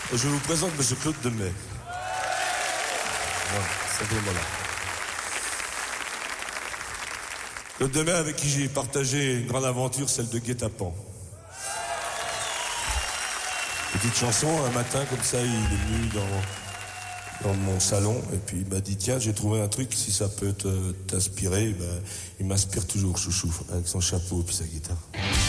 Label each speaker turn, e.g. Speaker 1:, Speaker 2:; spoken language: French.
Speaker 1: Je vous présente M. Claude Demey. Voilà, simplement là. Claude Demey, avec qui j'ai partagé une grande aventure, celle de Guet-apens. Petite chanson, un matin comme ça, il est venu dans mon salon et puis il m'a dit tiens, j'ai trouvé un truc, si ça peut t'inspirer. Ben, il m'inspire toujours, chouchou, avec son chapeau et puis sa guitare.